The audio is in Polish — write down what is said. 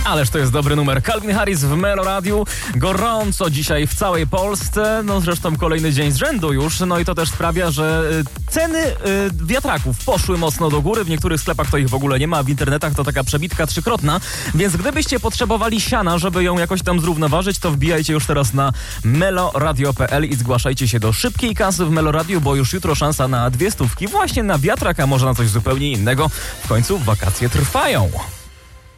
Ależ to jest dobry numer. Calvin Harris w Melo Radiu. Gorąco dzisiaj w całej Polsce. No zresztą kolejny dzień z rzędu już. No i to też sprawia, że ceny wiatraków poszły mocno do góry. W niektórych sklepach to ich w ogóle nie ma. W internetach to taka przebitka trzykrotna. Więc gdybyście potrzebowali siana, żeby ją jakoś tam zrównoważyć, to wbijajcie już teraz na meloradio.pl i zgłaszajcie się do szybkiej kasy w Melo Radiu, bo już jutro szansa na 200 właśnie na wiatrak, a może na coś zupełnie innego. W końcu wakacje trwają.